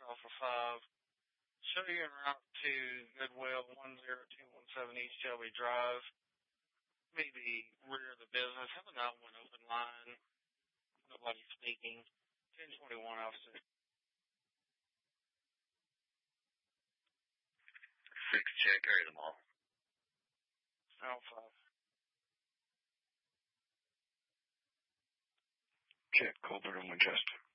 Alpha 5. Show you en route to Goodwill 10217 East Shelby Drive. Maybe rear of the business. Have a 9-1 open line. Nobody speaking. 1021 officer. 6 check, carry them all. Alpha. Check, Colbert and Winchester.